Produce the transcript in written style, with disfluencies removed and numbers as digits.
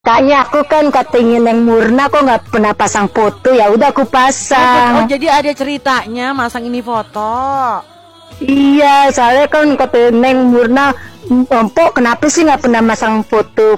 Kayaknya aku kan ketingin yang Murna kok nggak pernah pasang foto, ya udah aku pasang. Oh, jadi ada ceritanya masang ini foto. Iya, soalnya kan ketingin yang Murna, Empok kenapa sih nggak pernah masang foto